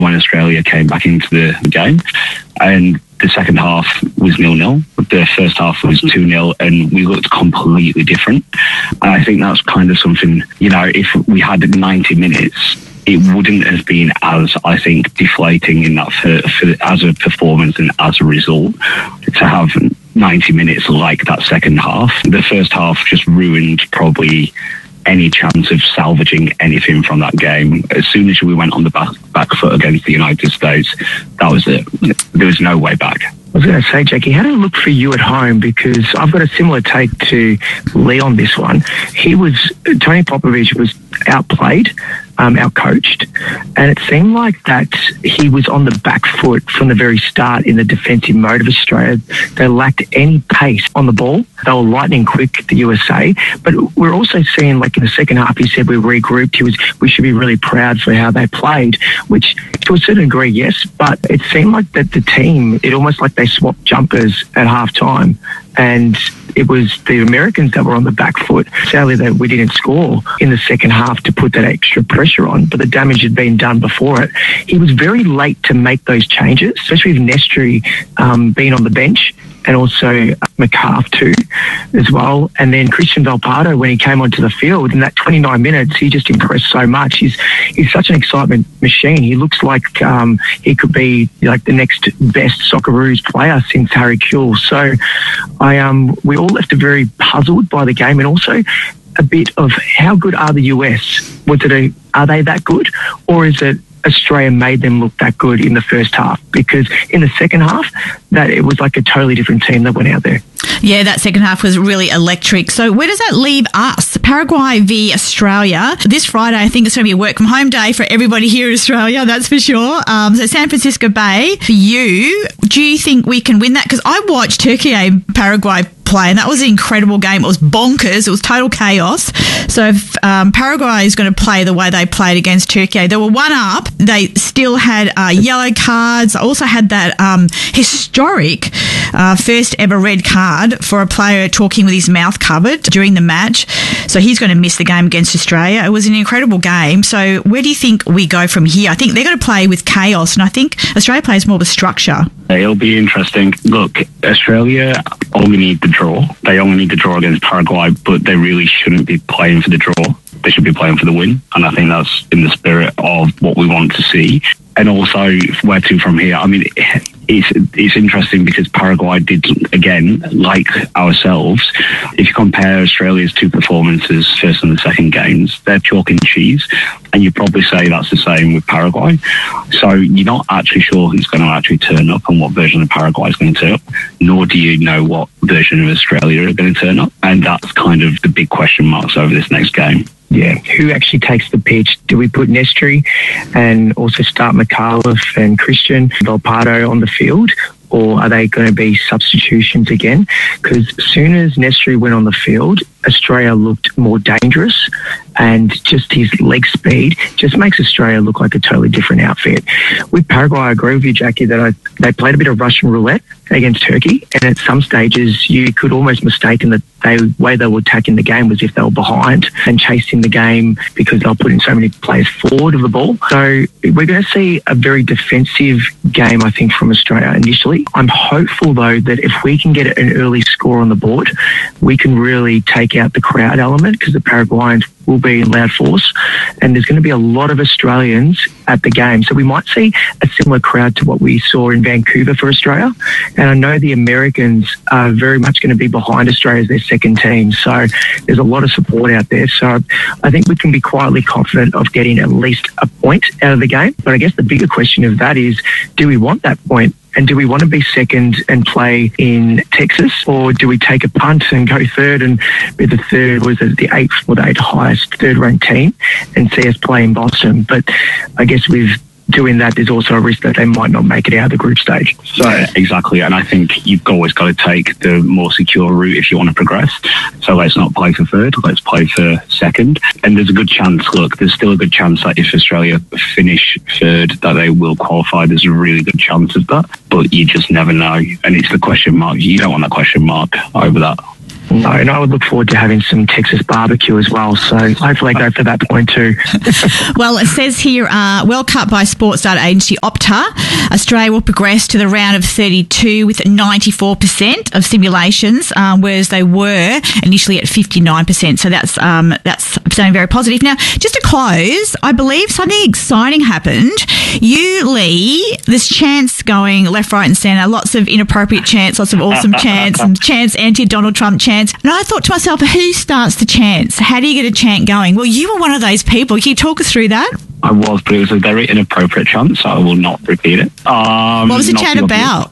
when Australia came back into the game. And the second half was 0-0. The first half was 2-0, and we looked completely different. And I think that's kind of something, if we had 90 minutes, it wouldn't have been as, I think, deflating in that as a performance and as a result to have 90 minutes like that second half. The first half just ruined probably any chance of salvaging anything from that game. As soon as we went on the back foot against the United States, that was it. There was no way back. I was going to say, Jackie, how did it look for you at home? Because I've got a similar take to Lee on this one. Tony Popovich was outplayed, outcoached, and it seemed like that he was on the back foot from the very start in the defensive mode of Australia. They lacked any pace on the ball. They were lightning quick, the USA. But we're also seeing, like in the second half, he said we regrouped. We should be really proud for how they played, which to a certain degree, yes. But it seemed like that the team, it almost like they swapped jumpers at half time. And it was the Americans that were on the back foot. Sadly, that we didn't score in the second half to put that extra pressure on, but the damage had been done before it. He was very late to make those changes, especially with Nestri being on the bench, and also McCarth too as well. And then Christian Valpardo, when he came onto the field in that 29 minutes, he just impressed so much. He's such an excitement machine. He looks like he could be like the next best Socceroos player since Harry Kewell. So we all left very puzzled by the game, and also a bit of how good are the US? Are they that good, or is it Australia made them look that good in the first half? Because in the second half, that it was like a totally different team that went out there. Yeah, that second half was really electric. So where does that leave us? Paraguay v Australia. This Friday, I think it's going to be a work from home day for everybody here in Australia, that's for sure. So San Francisco Bay, for you, do you think we can win that? Because I watched Turkey and Paraguay play, and that was an incredible game. It was bonkers. It was total chaos. So if Paraguay is going to play the way they played against Turkey, they were one up. They still had yellow cards. Also had that historic first ever red card for a player talking with his mouth covered during the match. So he's going to miss the game against Australia. It was an incredible game. So where do you think we go from here? I think they're going to play with chaos, and I think Australia plays more of a structure. It'll be interesting. Look, Australia only need the draw. They only need the draw against Paraguay, but they really shouldn't be playing for the draw. They should be playing for the win. And I think that's in the spirit of what we want to see. And also, where to from here? I mean, it's interesting because Paraguay did, again, like ourselves, if you compare Australia's two performances, first and the second games, they're chalk and cheese. And you'd probably say that's the same with Paraguay. So you're not actually sure who's going to actually turn up and what version of Paraguay is going to turn up, nor do you know what version of Australia are going to turn up. And that's kind of the big question marks over this next game. Yeah, who actually takes the pitch? Do we put Nestri and also start McAuliffe and Christian Valpardo on the field? Or are they going to be substitutions again? Because as soon as Nestri went on the field, Australia looked more dangerous, and just his leg speed just makes Australia look like a totally different outfit. With Paraguay, I agree with you, Jackie, that they played a bit of Russian roulette against Turkey, and at some stages you could almost mistake that the way they were attacking the game was if they were behind and chasing the game because they were putting so many players forward of the ball. So we're going to see a very defensive game, I think, from Australia initially. I'm hopeful, though, that if we can get an early score on the board, we can really take out the crowd element, because the Paraguayans will be in loud force, and there's going to be a lot of Australians at the game. So we might see a similar crowd to what we saw in Vancouver for Australia. And I know the Americans are very much going to be behind Australia as their second team. So there's a lot of support out there. So I think we can be quietly confident of getting at least a point out of the game. But I guess the bigger question of that is, do we want that point? And do we want to be second and play in Texas, or do we take a punt and go third and be the third, the eighth or the eighth highest third-ranked team, and see us play in Boston? But I guess with doing that, there's also a risk that they might not make it out of the group stage. So exactly, and I think you've always got to take the more secure route if you want to progress. So let's not play for third, let's play for second. And there's a good chance, look, there's still a good chance that if Australia finish third, that they will qualify. There's a really good chance of that, but you just never know. And it's the question mark. You don't want that question mark over that. No, and I would look forward to having some Texas barbecue as well. So hopefully I go for that point too. Well, it says here, World Cup by sports data agency Opta, Australia will progress to the round of 32 with 94% of simulations, whereas they were initially at 59%. So that's sounding very positive. Now, just to close, I believe something exciting happened. You, Lee, there's chants going left, right and centre, lots of inappropriate chants, lots of awesome chants, and chants anti-Donald Trump chants. And I thought to myself, who starts the chants? How do you get a chant going? Well, you were one of those people. Can you talk us through that? I was, but it was a very inappropriate chant, so I will not repeat it. What was the chant about?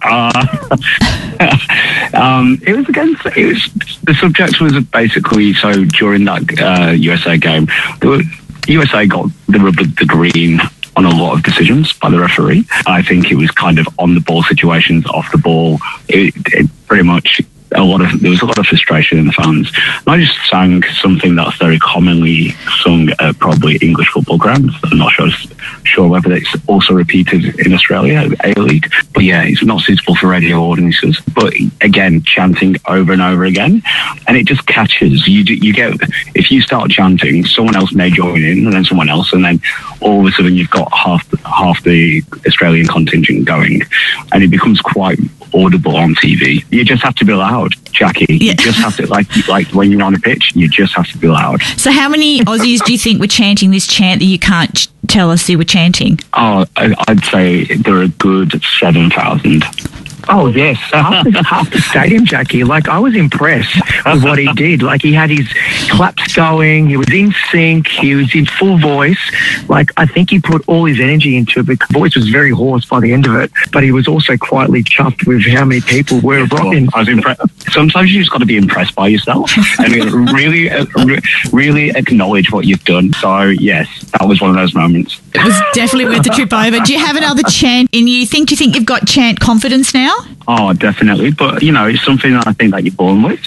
The subject was basically, so during that USA game, USA got the green on a lot of decisions by the referee. I think it was kind of on the ball situations, off the ball. It pretty much there was a lot of frustration in the fans. And I just sang something that's very commonly sung at probably English football grounds. I'm not sure whether it's also repeated in Australia, A-League. But yeah, it's not suitable for radio audiences. But again, chanting over and over again, and it just catches. You get, if you start chanting, someone else may join in, and then someone else, and then all of a sudden you've got half the Australian contingent going, and it becomes quite audible on TV. You just have to be loud, Jackie. Yeah. You just have to, like when you're on a pitch, you just have to be loud. So how many Aussies do you think were chanting this chant that you can't tell us who were chanting? Oh, I'd say there are a good 7,000. Oh, yes. Half the stadium, Jackie. Like, I was impressed with what he did. Like, he had his claps going. He was in sync. He was in full voice. Like, I think he put all his energy into it. The voice was very hoarse by the end of it, but he was also quietly chuffed with how many people were rocking. I was impressed. Sometimes you just got to be impressed by yourself and really acknowledge what you've done. So, yes, that was one of those moments. It was definitely worth the trip over. Do you have another chant in you? Do you think you've got chant confidence now? Oh, definitely. But, you know, it's something that I think that you're born with.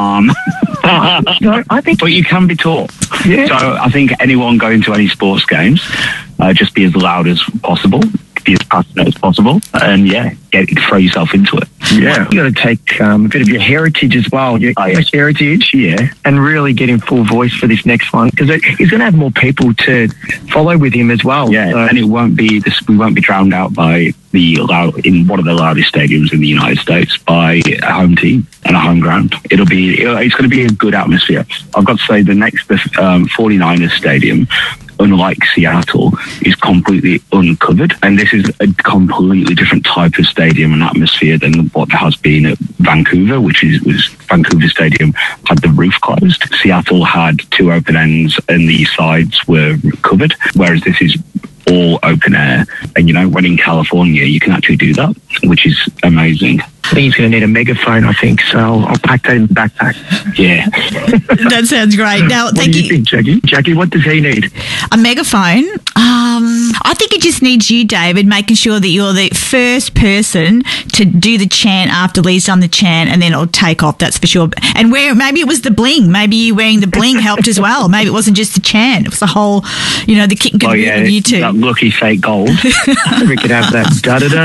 No, I think... But you can be taught. Yeah. So I think anyone going to any sports games, just be as loud as possible, be as passionate as possible, and, throw yourself into it. Yeah. You got to take a bit of your heritage as well, your Irish heritage, and really get in full voice for this next one, because he's going to have more people to follow with him as well. Yeah, so. And we won't be drowned out by in one of the loudest stadiums in the United States by a home team and a home ground. It's going to be a good atmosphere. I've got to say, the 49ers stadium, unlike Seattle, is completely uncovered, and this is a completely different type of stadium and atmosphere than what has been at Vancouver, was Vancouver Stadium had the roof closed. Seattle had two open ends and the sides were covered, whereas this is all open air. And, you know, when in California, you can actually do that, which is amazing. I think he's going to need a megaphone, I think, so I'll pack that in the backpack. Yeah. That sounds great. Now, what do you think, Jackie? Jackie, what does he need? A megaphone? I think it just needs you, David, making sure that you're the first person to do the chant after Lee's done the chant, and then it'll take off, that's for sure. And maybe it was the bling. Maybe you wearing the bling helped as well. Maybe it wasn't just the chant. It was the whole, the kick and caboodle of you two. That lucky fake gold. We could have that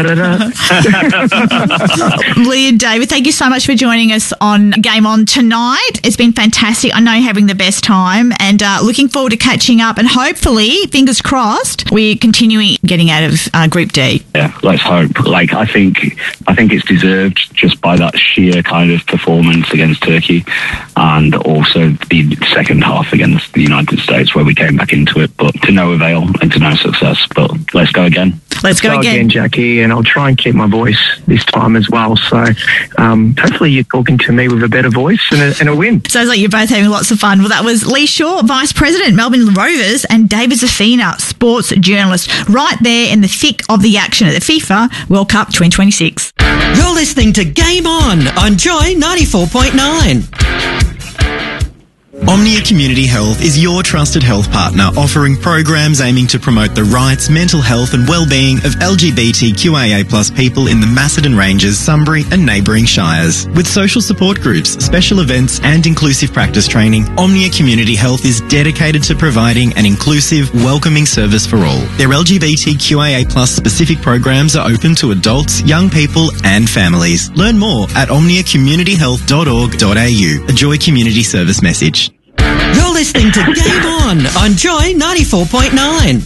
da-da-da-da-da. Lee and David, thank you so much for joining us on Game On tonight. It's been fantastic. I know you're having the best time, and looking forward to catching up, and hopefully, fingers crossed, we're continuing getting out of Group D. Yeah, let's hope. Like, I think it's deserved just by that sheer kind of performance against Turkey, and also the second half against the United States where we came back into it, but to no avail and to no success. But let's go again. Let's go again, Jackie, and I'll try and keep my voice this time as well. So hopefully you're talking to me with a better voice and a win. Sounds like you're both having lots of fun. Well, that was Lee Shaw, Vice President, Melbourne Rovers, and David Zafina, sports journalist, right there in the thick of the action at the FIFA World Cup 2026. You're listening to Game On Joy 94.9. Omnia Community Health is your trusted health partner, offering programs aiming to promote the rights, mental health and well-being of LGBTQIA+ people in the Macedon Ranges, Sunbury and neighbouring shires. With social support groups, special events and inclusive practice training, Omnia Community Health is dedicated to providing an inclusive, welcoming service for all. Their LGBTQIA+ specific programs are open to adults, young people and families. Learn more at omniacommunityhealth.org.au. A Joy Community Service message. You're listening to Game on Joy 94.9.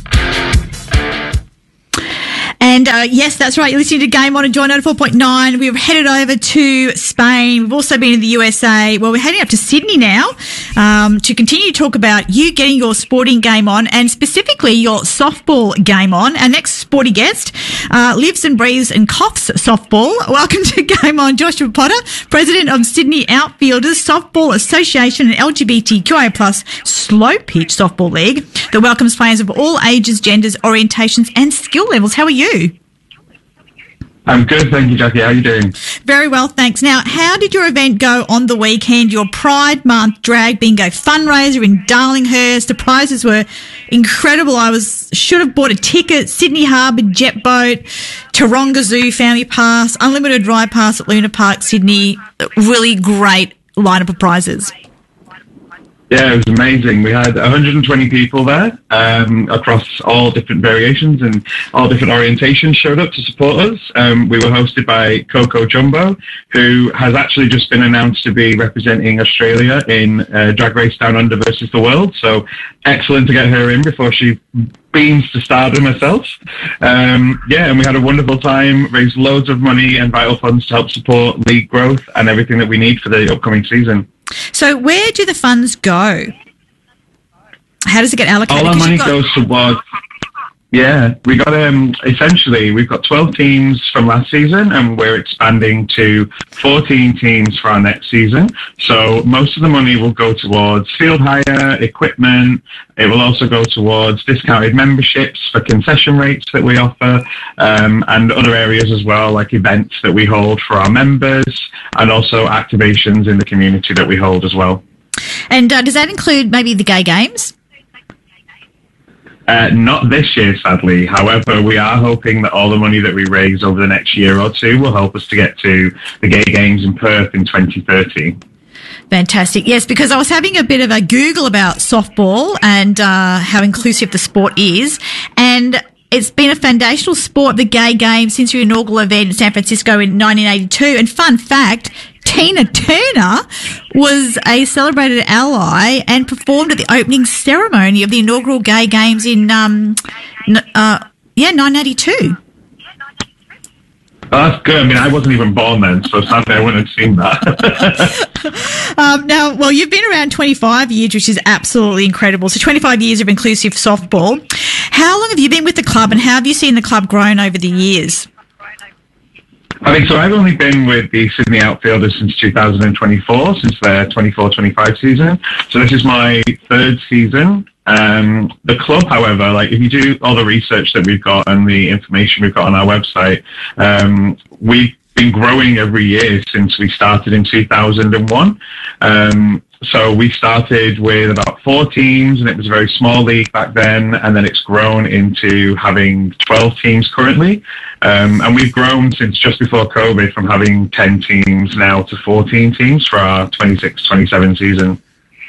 And yes, that's right. You're listening to Game On and Joy 94.9. We've headed over to Spain. We've also been in the USA. Well, we're heading up to Sydney now to continue to talk about you getting your sporting game on, and specifically your softball game on. Our next sporty guest lives and breathes and coughs softball. Welcome to Game On, Joshua Potter, President of Sydney Outfielders Softball Association and LGBTQIA+ Slow Pitch Softball League that welcomes players of all ages, genders, orientations and skill levels. How are you? I'm good, thank you, Jackie. How are you doing? Very well, thanks. Now, how did your event go on the weekend? Your Pride Month Drag Bingo fundraiser in Darlinghurst. The prizes were incredible. Should have bought a ticket. Sydney Harbour Jet Boat, Taronga Zoo Family Pass, Unlimited Ride Pass at Luna Park, Sydney. Really great lineup of prizes. Yeah, it was amazing. We had 120 people there across all different variations and all different orientations showed up to support us. We were hosted by Coco Jumbo, who has actually just been announced to be representing Australia in Drag Race Down Under versus the World. So excellent to get her in before she beams to stardom herself. And we had a wonderful time, raised loads of money and vital funds to help support league growth and everything that we need for the upcoming season. So where do the funds go? How does it get allocated? All our money goes towards... Yeah, we got essentially we've got 12 teams from last season and we're expanding to 14 teams for our next season. So most of the money will go towards field hire, equipment. It will also go towards discounted memberships for concession rates that we offer, and other areas as well, like events that we hold for our members and also activations in the community that we hold as well. And does that include maybe the gay games? Not this year, sadly. However, we are hoping that all the money that we raise over the next year or two will help us to get to the Gay Games in Perth in 2030. Fantastic. Yes, because I was having a bit of a Google about softball and how inclusive the sport is. And it's been a foundational sport, the Gay Games, since your inaugural event in San Francisco in 1982. And fun fact, Tina Turner was a celebrated ally and performed at the opening ceremony of the inaugural Gay Games in 1982. Oh, that's good. I mean, I wasn't even born then, so sadly I wouldn't have seen that. Now, you've been around 25 years, which is absolutely incredible. So 25 years of inclusive softball. How long have you been with the club and how have you seen the club grown over the years? I think so. I've only been with the Sydney Outfielders since 2024, since their 24-25 season. So this is my third season. The club, however, like if you do all the research that we've got and the information we've got on our website, we've been growing every year since we started in 2001. So we started with about 4 teams and it was a very small league back then, and then it's grown into having 12 teams currently. And we've grown since just before COVID from having 10 teams now to 14 teams for our 26-27 season.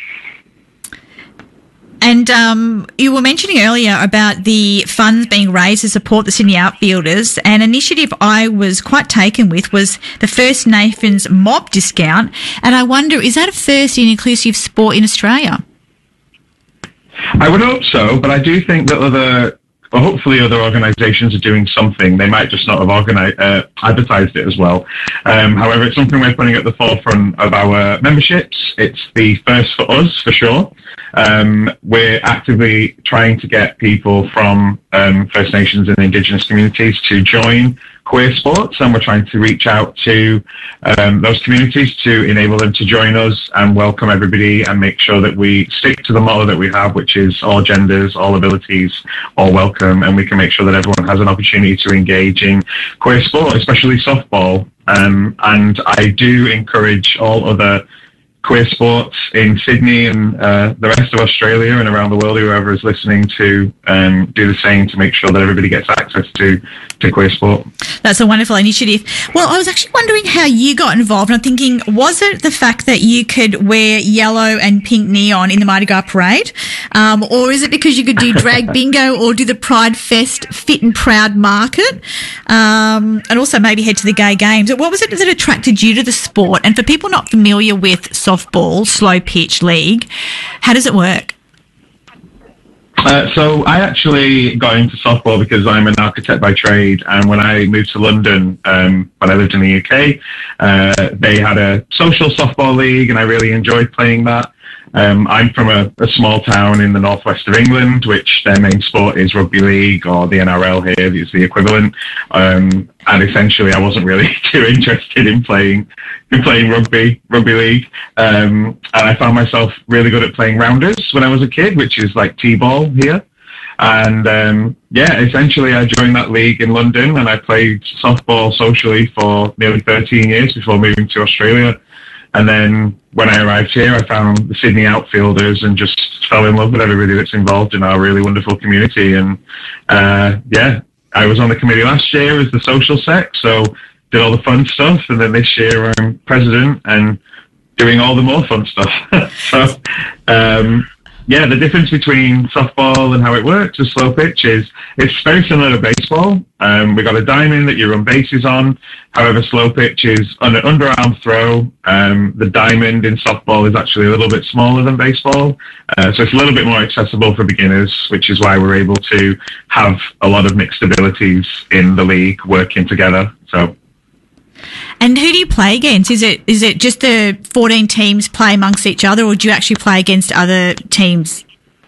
And you were mentioning earlier about the funds being raised to support the Sydney Outfielders. An initiative I was quite taken with was the First Nations mob discount. And I wonder, is that a first in inclusive sport in Australia? I would hope so, but I do think that hopefully other organisations are doing something. They might just not have advertised it as well. However, it's something we're putting at the forefront of our memberships. It's the first for us, for sure. We're actively trying to get people from First Nations and Indigenous communities to join queer sports, and we're trying to reach out to those communities to enable them to join us and welcome everybody and make sure that we stick to the motto that we have, which is all genders, all abilities, all welcome, and we can make sure that everyone has an opportunity to engage in queer sport, especially softball. And I do encourage all other queer sports in Sydney and the rest of Australia and around the world, whoever is listening, to do the same to make sure that everybody gets access to queer sport. That's a wonderful initiative. Well, I was actually wondering how you got involved. I'm thinking, was it the fact that you could wear yellow and pink neon in the Mardi Gras parade? Or is it because you could do drag bingo or do the Pride Fest Fit and Proud market? And also maybe head to the gay games. What was it that attracted you to the sport? And for people not familiar with softball, slow pitch league, how does it work? So I actually got into softball because I'm an architect by trade, and when I moved to London, when I lived in the UK, they had a social softball league, and I really enjoyed playing that. I'm from a small town in the northwest of England, which their main sport is rugby league, or the NRL here is the equivalent. And essentially, I wasn't really too interested in playing rugby league. And I found myself really good at playing rounders when I was a kid, which is like T-ball here. And essentially, I joined that league in London, and I played softball socially for nearly 13 years before moving to Australia. And then when I arrived here, I found the Sydney Outfielders and just fell in love with everybody that's involved in our really wonderful community. And I was on the committee last year as the social sec, so did all the fun stuff. And then this year I'm president and doing all the more fun stuff. So, the difference between softball and how it works with slow pitch is it's very similar to baseball. We've got a diamond that you run bases on. However, slow pitch is an underarm throw. The diamond in softball is actually a little bit smaller than baseball. So it's a little bit more accessible for beginners, which is why we're able to have a lot of mixed abilities in the league working together. So. And who do you play against? Is it just the 14 teams play amongst each other, or do you actually play against other teams?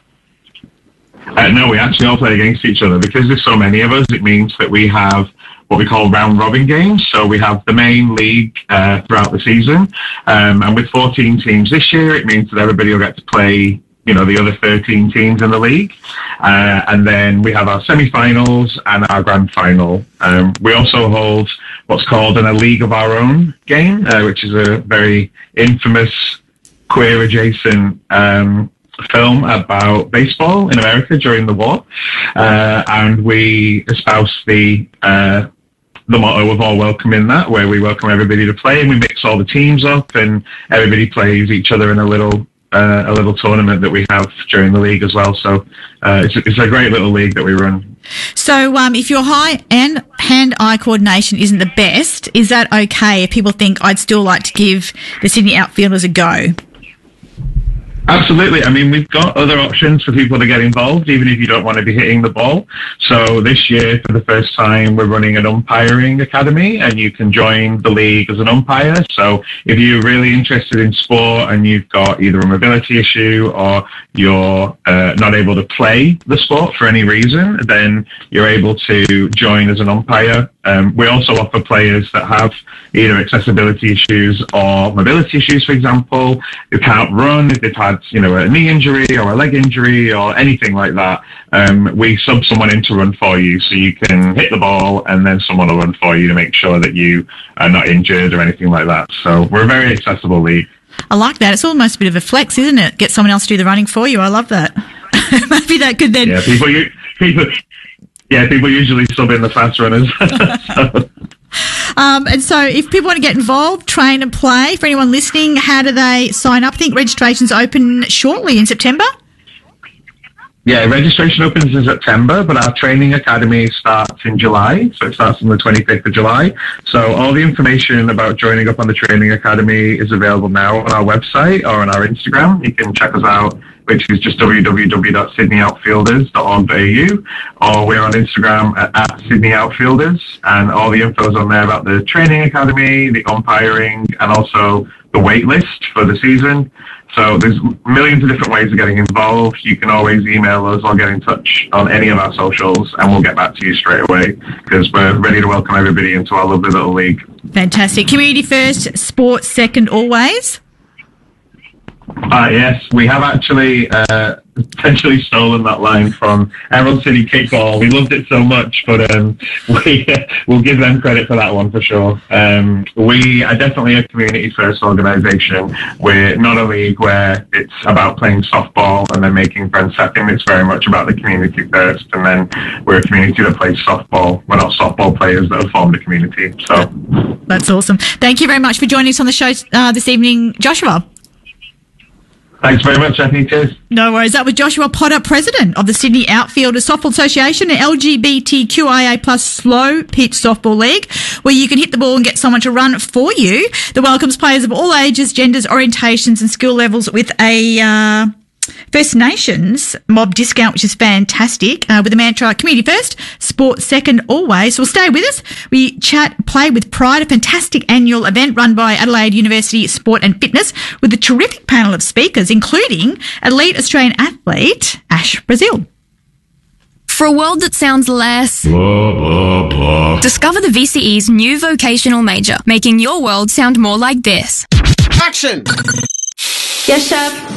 No, we actually all play against each other. Because there's so many of us, it means that we have what we call round-robin games. So we have the main league throughout the season. And with 14 teams this year, it means that everybody will get to play the other 13 teams in the league. And then we have our semi-finals and our grand final. We also hold what's called a League of Our Own game, which is a very infamous queer-adjacent film about baseball in America during the war. And we espouse the motto of All Welcome in that, where we welcome everybody to play, and we mix all the teams up, and everybody plays each other in a little tournament that we have during the league as well. So it's a great little league that we run. So if your hand-eye coordination isn't the best, is that okay if people think I'd still like to give the Sydney Outfielders a go? Absolutely. I mean, we've got other options for people to get involved, even if you don't want to be hitting the ball. So this year, for the first time, we're running an umpiring academy, and you can join the league as an umpire. So if you're really interested in sport and you've got either a mobility issue or you're not able to play the sport for any reason, then you're able to join as an umpire. We also offer players that have either accessibility issues or mobility issues, for example, who can't run, if they've had a knee injury or a leg injury or anything like that. We sub someone in to run for you, so you can hit the ball and then someone will run for you to make sure that you are not injured or anything like that. So we're a very accessible league. I like that. It's almost a bit of a flex, isn't it? Get someone else to do the running for you. I love that. Maybe that could then... Yeah, people usually sub in the fast runners. And so if people want to get involved, train and play, for anyone listening, how do they sign up? I think registration's open shortly in September. Yeah, registration opens in September, but our training academy starts in July. So it starts on the 25th of July. So all the information about joining up on the training academy is available now on our website or on our Instagram. You can check us out, which is just www.sydneyoutfielders.org.au, or we're on Instagram at Sydney Outfielders, and all the info's on there about the training academy, the umpiring, and also the wait list for the season. So there's millions of different ways of getting involved. You can always email us or get in touch on any of our socials, and we'll get back to you straight away, because we're ready to welcome everybody into our lovely little league. Fantastic. Community first, sports second always? Yes, we have actually potentially stolen that line from Emerald City Kickball. We loved it so much, but we'll give them credit for that one for sure. We are definitely a community-first organisation. We're not a league where it's about playing softball and then making friends second. It's very much about the community first, and then we're a community that plays softball. We're not softball players that have formed a community. So that's awesome. Thank you very much for joining us on the show this evening, Joshua. Thanks very much, Jackie. Cheers. No worries. That was Joshua Potter, President of the Sydney Outfielders Softball Association, an LGBTQIA plus slow pitch softball league where you can hit the ball and get someone to run for you. That welcomes players of all ages, genders, orientations and skill levels with a First Nations mob discount, which is fantastic, with the mantra community first, sport second always. So stay with us. We chat Play with Pride, a fantastic annual event run by Adelaide University Sport and Fitness with a terrific panel of speakers, including elite Australian athlete Ash Brazil. For a world that sounds less blah, blah, blah, discover the VCE's new vocational major, making your world sound more like this. Action! Yes, chef.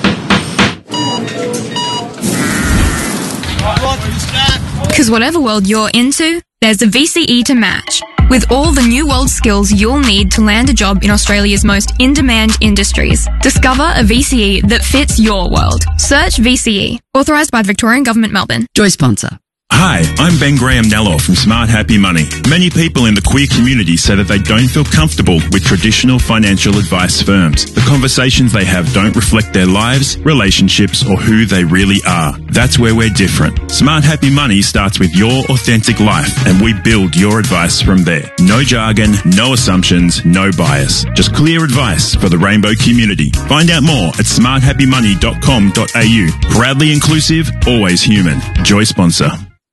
Because whatever world you're into, there's a VCE to match. With all the new world skills you'll need to land a job in Australia's most in-demand industries. Discover a VCE that fits your world. Search VCE. Authorised by the Victorian Government, Melbourne. Joy sponsor. Hi, I'm Ben Graham Nello from Smart Happy Money. Many people in the queer community say that they don't feel comfortable with traditional financial advice firms. The conversations they have don't reflect their lives, relationships, or who they really are. That's where we're different. Smart Happy Money starts with your authentic life, and we build your advice from there. No jargon, no assumptions, no bias. Just clear advice for the rainbow community. Find out more at smarthappymoney.com.au. Proudly inclusive, always human. Joy sponsor.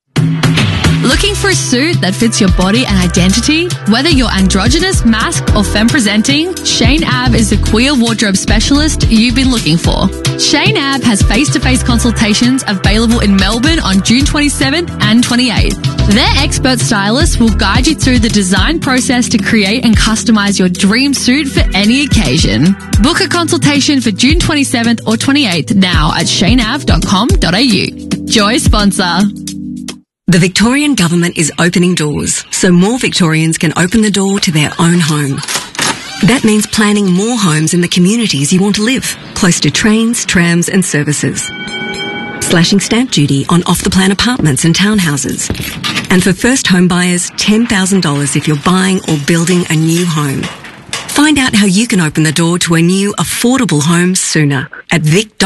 Looking for a suit that fits your body and identity? Whether you're androgynous, masked, or femme-presenting, Shane Ab is the queer wardrobe specialist you've been looking for. Shane Ab has face-to-face consultations available in Melbourne on June 27th and 28th. Their expert stylists will guide you through the design process to create and customise your dream suit for any occasion. Book a consultation for June 27th or 28th now at shaneav.com.au. Joy sponsor. The Victorian Government is opening doors so more Victorians can open the door to their own home. That means planning more homes in the communities you want to live, close to trains, trams and services. Slashing stamp duty on off-the-plan apartments and townhouses. And for first home buyers, $10,000 if you're buying or building a new home. Find out how you can open the door to a new affordable home sooner at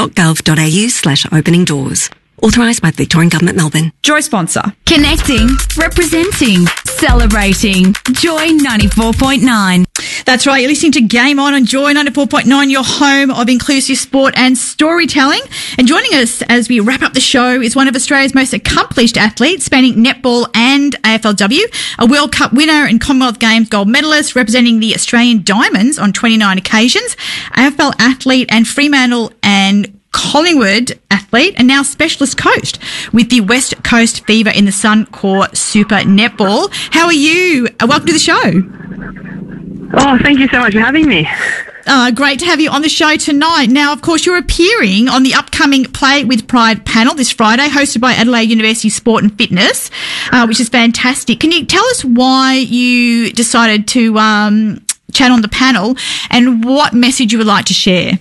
vic.gov.au/opening doors. Authorised by the Victorian Government, Melbourne. Joy sponsor. Connecting, representing, celebrating. Joy 94.9. That's right. You're listening to Game On Joy 94.9, your home of inclusive sport and storytelling. And joining us as we wrap up the show is one of Australia's most accomplished athletes, spanning netball and AFLW, a World Cup winner and Commonwealth Games gold medalist, representing the Australian Diamonds on 29 occasions, AFL athlete and Fremantle and Collingwood athlete, and now specialist coach with the West Coast Fever in the Suncorp Super Netball. How are you? Welcome to the show. Oh, thank you so much for having me. Great to have you on the show tonight. Now, of course, you're appearing on the upcoming Play with Pride panel this Friday, hosted by Adelaide University Sport and Fitness, which is fantastic. Can you tell us why you decided to chat on the panel and what message you would like to share?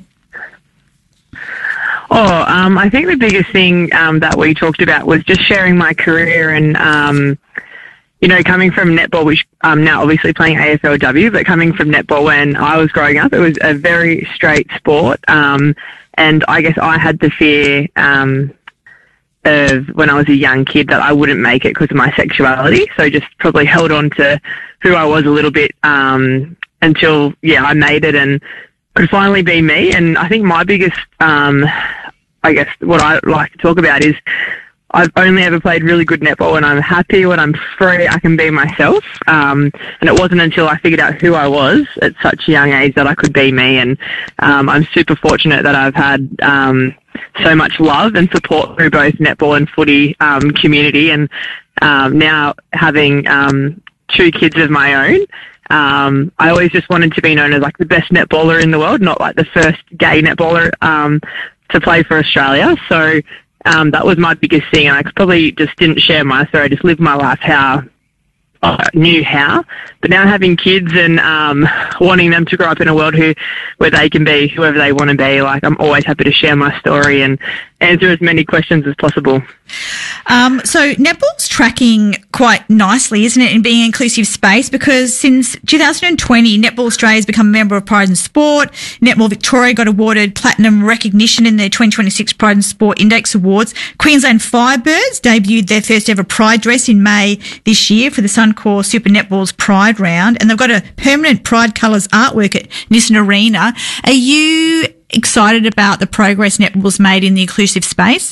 I think the biggest thing that we talked about was just sharing my career and, coming from netball, which I'm now obviously playing AFLW, but coming from netball when I was growing up, it was a very straight sport. And I guess I had the fear of when I was a young kid that I wouldn't make it because of my sexuality. So just probably held on to who I was a little bit until, I made it and could finally be me. And I think my biggest, I guess what I like to talk about is I've only ever played really good netball when I'm happy, when I'm free, I can be myself. And it wasn't until I figured out who I was at such a young age that I could be me. And I'm super fortunate that I've had so much love and support through both netball and footy community. And now having 2 kids of my own, I always just wanted to be known as like the best netballer in the world, not like the first gay netballer to play for Australia. So that was my biggest thing, and I probably just didn't share my story. I just lived my life how I knew how. But now having kids and wanting them to grow up in a world where they can be whoever they want to be, like I'm always happy to share my story and answer as many questions as possible. So netball's tracking quite nicely, isn't it, in being an inclusive space? Because since 2020, Netball Australia has become a member of Pride in Sport. Netball Victoria got awarded platinum recognition in the 2026 Pride in Sport Index Awards. Queensland Firebirds debuted their first ever Pride dress in May this year for the Suncorp Super Netball's Pride round, and they've got a permanent Pride colours artwork at Nissan Arena. Are you excited about the progress netball's made in the inclusive space?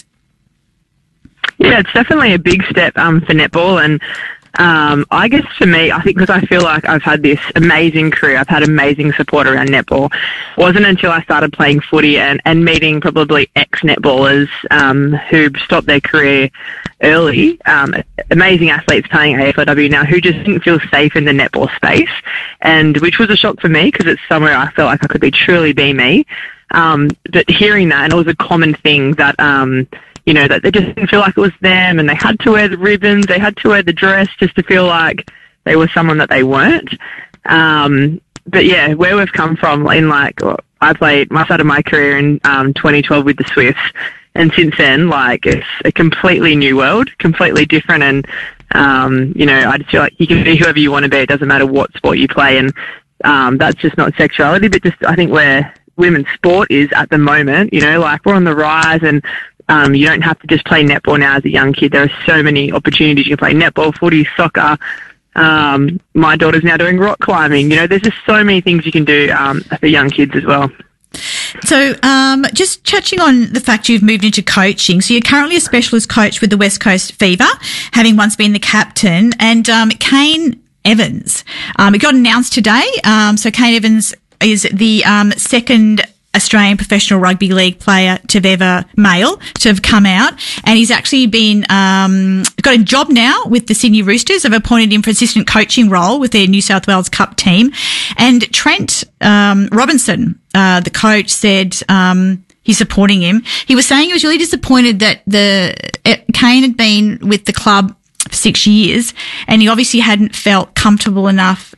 Yeah, it's definitely a big step for netball, and I guess for me, I think because I feel like I've had this amazing career, I've had amazing support around netball. It wasn't until I started playing footy and meeting probably ex-netballers who stopped their career early, amazing athletes playing AFLW now who just didn't feel safe in the netball space, and which was a shock for me because it's somewhere I felt like I could truly be me. But hearing that, and it was a common thing that that they just didn't feel like it was them, and they had to wear the ribbons, they had to wear the dress just to feel like they were someone that they weren't. But yeah, where we've come from I started my career in 2012 with the Swifts, and since then, it's a completely new world, completely different, and I just feel like you can be whoever you want to be. It doesn't matter what sport you play, and that's just not sexuality, but just I think where women's sport is at the moment, we're on the rise, and you don't have to just play netball now as a young kid. There are so many opportunities. You can play netball, footy, soccer. My daughter's now doing rock climbing. There's just so many things you can do for young kids as well. So just touching on the fact you've moved into coaching. So you're currently a specialist coach with the West Coast Fever, having once been the captain. And Kane Evans, it got announced today. So Kane Evans is the second Australian professional rugby league player male to have come out, and he's actually been got a job now with the Sydney Roosters. Have appointed him for assistant coaching role with their New South Wales Cup team. And Trent Robinson, the coach, said he's supporting him. He was saying he was really disappointed that Kane had been with the club for 6 years, and he obviously hadn't felt comfortable enough.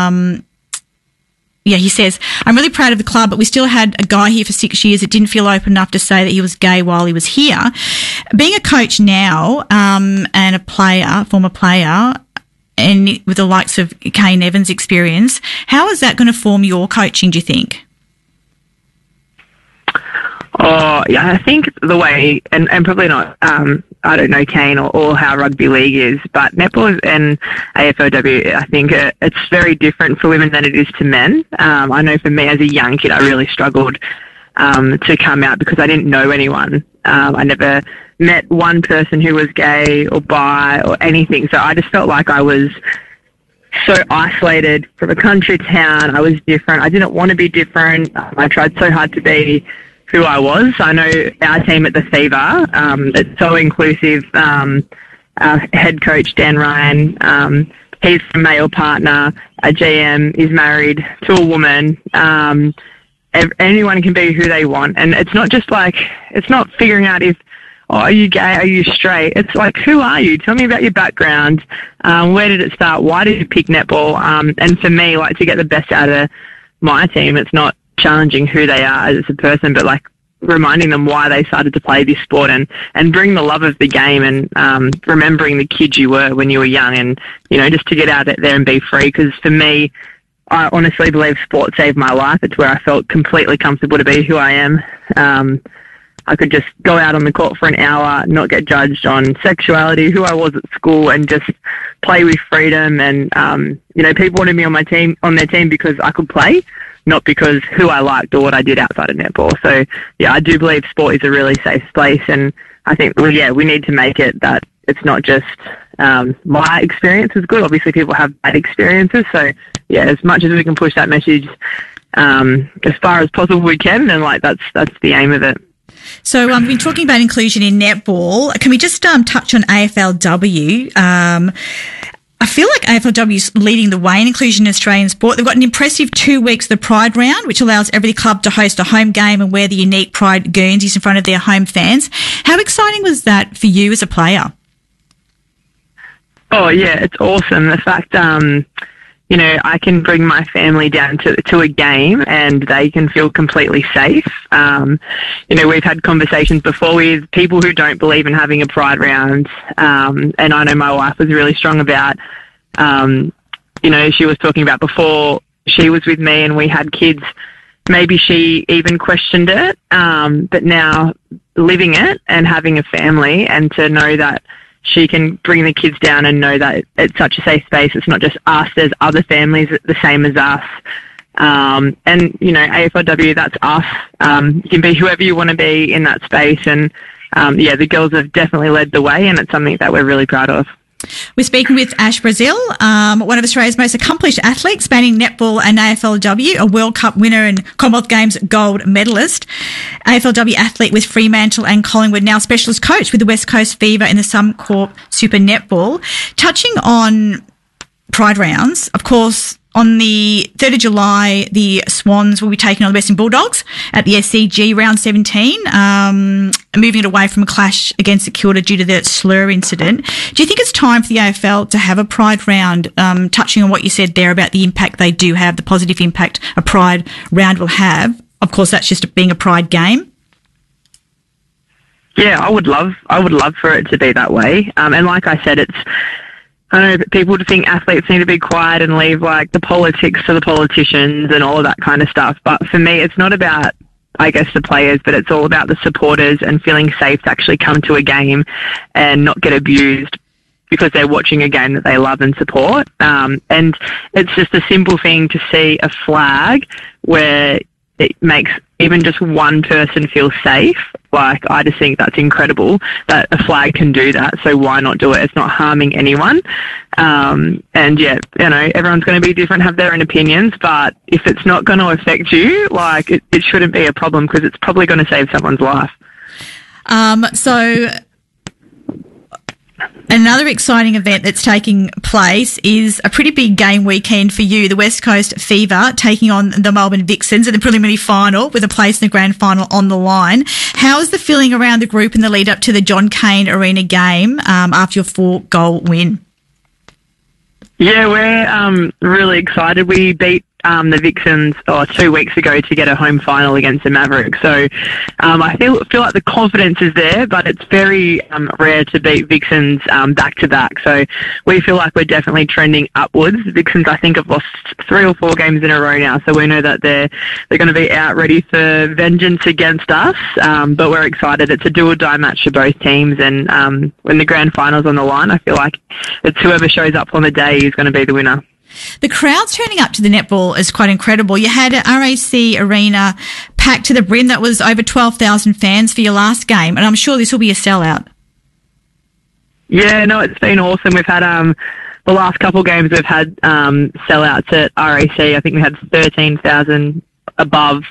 He says, I'm really proud of the club, but we still had a guy here for 6 years that didn't feel open enough to say that he was gay while he was here. Being a coach now, and a former player, and with the likes of Kane Evans' experience, how is that going to form your coaching, do you think? Oh, yeah, I think the way, and probably not, I don't know Kane or how rugby league is, but netball and AFLW, I think it's very different for women than it is to men. I know for me as a young kid, I really struggled to come out because I didn't know anyone. I never met one person who was gay or bi or anything, so I just felt like I was so isolated from a country town. I was different. I didn't want to be different. I tried so hard to be who I was. I know our team at the Fever, it's so inclusive. Our head coach, Dan Ryan, he's a male partner. Our GM is married to a woman. Anyone can be who they want. And it's not just it's not figuring out are you gay, are you straight? It's who are you? Tell me about your background. Where did it start? Why did you pick netball? And for me, to get the best out of my team, it's not challenging who they are as a person, but reminding them why they started to play this sport and bring the love of the game and remembering the kid you were when you were young, and just to get out there and be free. Because for me, I honestly believe sport saved my life. It's where I felt completely comfortable to be who I am. I could just go out on the court for an hour, not get judged on sexuality, who I was at school, and just play with freedom. And people wanted me on their team because I could play, not because who I liked or what I did outside of netball. So, yeah, I do believe sport is a really safe place, and I think, we need to make it that it's not just my experience is good. Obviously, people have bad experiences. So, yeah, as much as we can push that message as far as possible we can, then, that's the aim of it. So we've been talking about inclusion in netball. Can we just touch on AFLW? I feel like AFLW's leading the way in inclusion in Australian sport. They've got an impressive 2 weeks of the Pride round, which allows every club to host a home game and wear the unique Pride Guernseys in front of their home fans. How exciting was that for you as a player? Oh, yeah, it's awesome. The fact, you know, I can bring my family down to a game and they can feel completely safe. You know, we've had conversations before with people who don't believe in having a Pride round, and I know my wife was really strong about, you know, she was talking about before she was with me and we had kids, maybe she even questioned it, but now living it and having a family and to know that she can bring the kids down and know that it's such a safe space. It's not just us. There's other families the same as us. And, you know, AFLW, that's us. You can be whoever you want to be in that space. And, yeah, the girls have definitely led the way and it's something that we're really proud of. We're speaking with Ash Brazil, one of Australia's most accomplished athletes, spanning netball and AFLW, a World Cup winner and Commonwealth Games gold medalist, AFLW athlete with Fremantle and Collingwood, now specialist coach with the West Coast Fever in the Suncorp Super Netball. Touching on Pride rounds, of course, on the 3rd of July, the Swans will be taking on the Western Bulldogs at the SCG round 17, moving it away from a clash against St Kilda due to the slur incident. Do you think it's time for the AFL to have a Pride round, touching on what you said there about the impact they do have, the positive impact a Pride round will have? Of course, that's just being a Pride game. Yeah, I would love for it to be that way. And like I said, I know people think athletes need to be quiet and leave like the politics to the politicians and all of that kind of stuff. But for me, it's not about, I guess, the players, but it's all about the supporters and feeling safe to actually come to a game and not get abused because they're watching a game that they love and support. And it's just a simple thing to see a flag where it makes even just one person feel safe. Like, I just think that's incredible that a flag can do that. So why not do it? It's not harming anyone. And yeah, you know, everyone's going to be different, have their own opinions, but if it's not going to affect you, like, it shouldn't be a problem because it's probably going to save someone's life. So another exciting event that's taking place is a pretty big game weekend for you, the West Coast Fever taking on the Melbourne Vixens in the preliminary final with a place in the grand final on the line. How is the feeling around the group in the lead up to the John Cain Arena game after your 4-goal win? Yeah, we're really excited. We beat the Vixens 2 weeks ago to get a home final against the Mavericks. So I feel like the confidence is there, but it's very rare to beat Vixens back-to-back. So we feel like we're definitely trending upwards. The Vixens, I think, have lost 3 or 4 games in a row now, so we know that they're going to be out ready for vengeance against us. But we're excited. It's a do-or-die match for both teams, and when the grand final's on the line, I feel like it's whoever shows up on the day is going to be the winner. The crowds turning up to the netball is quite incredible. You had RAC Arena packed to the brim. That was over 12,000 fans for your last game, and I'm sure this will be a sellout. Yeah, no, it's been awesome. We've had the last couple games we've had sellouts at RAC. I think we had 13,000 above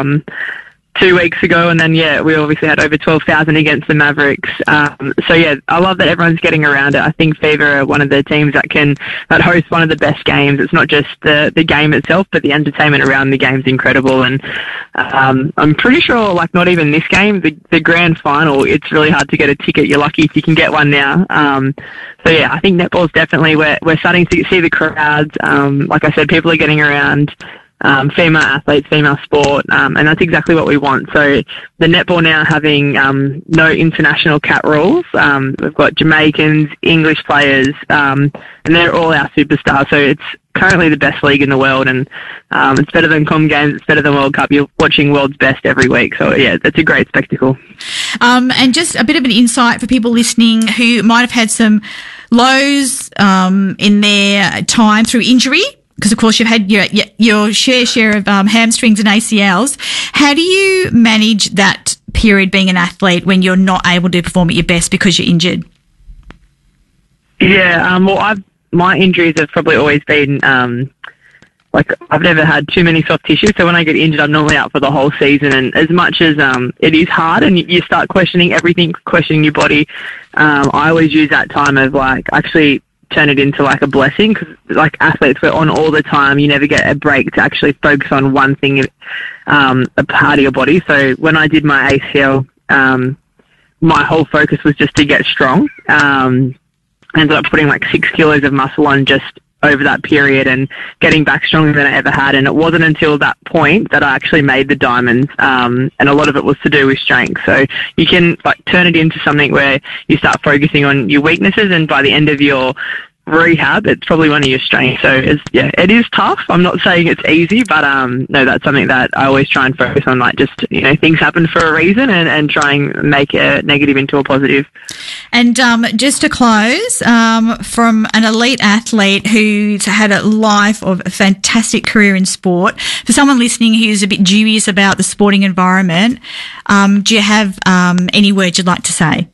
2 weeks ago, and then yeah, we obviously had over 12,000 against the Mavericks. So yeah, I love that everyone's getting around it. I think Fever are one of the teams that host one of the best games. It's not just the game itself, but the entertainment around the game's incredible. And I'm pretty sure, like, not even this game, the grand final, it's really hard to get a ticket. You're lucky if you can get one now. So yeah, I think netball's definitely we're starting to see the crowds. Like I said, people are getting around. Female athletes, female sport, and that's exactly what we want. So the netball now having no international cap rules. We've got Jamaicans, English players, and they're all our superstars. So it's currently the best league in the world, and it's better than Com Games, it's better than World Cup. You're watching world's best every week. So yeah, it's a great spectacle. And just a bit of an insight for people listening who might have had some lows in their time through injury, because of course you've had your share of hamstrings and ACLs. How do you manage that period being an athlete when you're not able to perform at your best because you're injured? Yeah, well, my injuries have probably always been like, I've never had too many soft tissues, so when I get injured, I'm normally out for the whole season. And as much as it is hard and you start questioning everything, questioning your body, I always use that time of, like, actually turn it into like a blessing, because like athletes, we're on all the time. You never get a break to actually focus on one thing, a part of your body. So when I did my ACL, my whole focus was just to get strong. Ended up putting like 6 kilos of muscle on just over that period and getting back stronger than I ever had. And it wasn't until that point that I actually made the diamonds. And a lot of it was to do with strength. So you can like turn it into something where you start focusing on your weaknesses, and by the end of your rehab, it's probably one of your strengths. So it is tough. I'm not saying it's easy, but no, that's something that I always try and focus on, like just, things happen for a reason, and try and make a negative into a positive. And just to close, from an elite athlete who's had a life of a fantastic career in sport, for someone listening who's a bit dubious about the sporting environment, do you have any words you'd like to say?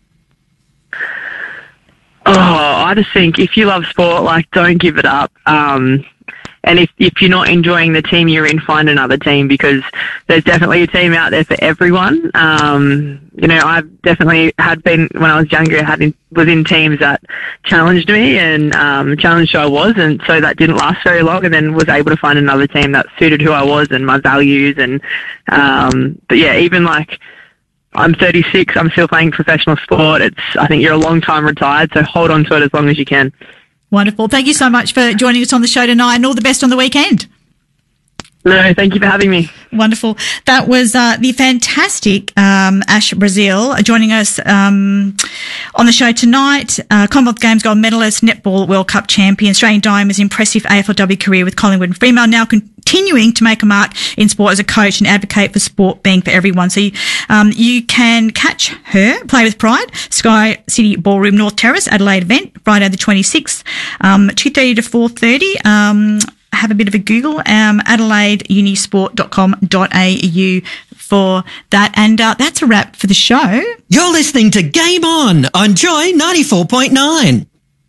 Oh, I just think if you love sport, like, don't give it up. And if you're not enjoying the team you're in, find another team, because there's definitely a team out there for everyone. I've definitely when I was younger, was in teams that challenged me and challenged who I was, and so that didn't last very long, and then was able to find another team that suited who I was and my values. And but yeah, even like, I'm 36. I'm still playing professional sport. I think you're a long time retired, so hold on to it as long as you can. Wonderful. Thank you so much for joining us on the show tonight, and all the best on the weekend. No, thank you for having me. Wonderful. That was the fantastic Ash Brazil joining us on the show tonight. Commonwealth Games gold medalist, Netball World Cup champion, Australian Diamonds' impressive AFLW career with Collingwood and Fremantle, now continuing to make a mark in sport as a coach and advocate for sport being for everyone. So you can catch her play with pride, Sky City Ballroom, North Terrace, Adelaide event, Friday the 26th, 2:30 to 4:30. Have a bit of a Google, AdelaideUnisport.com.au for that. And that's a wrap for the show. You're listening to Game On Joy 94.9.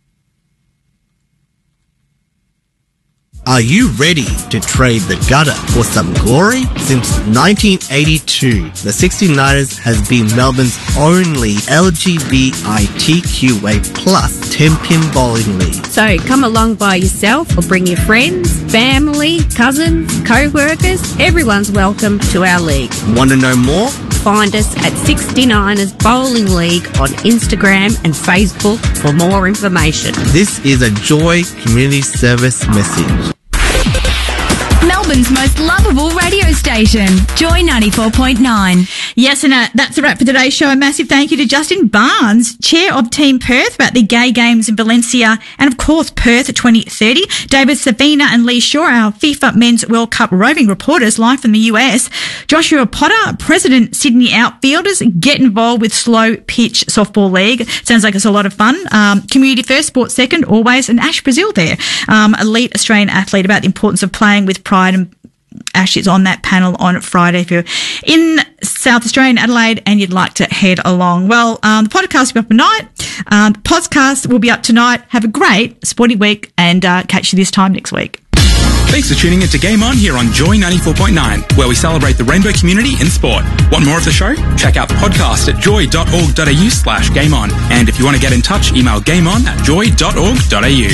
Are you ready to trade the gutter for some glory? Since 1982, the 69ers has been Melbourne's only LGBTQA+ 10-pin bowling league. So come along by yourself or bring your friends, family, cousins, co-workers. Everyone's welcome to our league. Want to know more? Find us at 69ers Bowling League on Instagram and Facebook for more information. This is a Joy Community Service message. Melbourne's most lovable radio station, Joy 94.9. Yes, and that's a wrap for today's show. A massive thank you to Justin Barnes, Chair of Team Perth, about the Gay Games in Valencia and, of course, Perth 2030. David Savina and Lee Shaw, our FIFA Men's World Cup roving reporters, live from the US. Joshua Potter, President, Sydney Outfielders, get involved with Slow Pitch Softball League. Sounds like it's a lot of fun. Community first, sport second, always. And Ash Brazil there, elite Australian athlete, about the importance of playing with pride. And Ash is on that panel on Friday if you're in South Australia, in Adelaide, and you'd like to head along. Well, the podcast will be up tonight. The podcast will be up tonight. Have a great sporty week, and catch you this time next week. Thanks for tuning in to Game On here on Joy 94.9, where we celebrate the rainbow community in sport. Want more of the show? Check out the podcast at joy.org.au/gameon. And if you want to get in touch, email gameon@joy.org.au.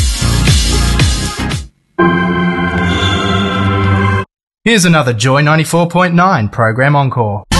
Here's another Joy 94.9 program encore.